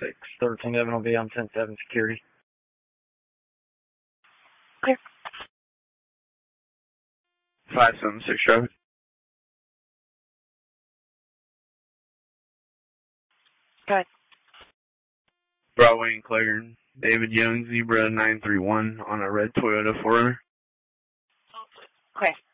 1311 will be on 10-7 security. Clear. 576 traffic. Go ahead. Bravo and Claiborne. David Young, Zebra 931 on a red Toyota 4Runner. Clear.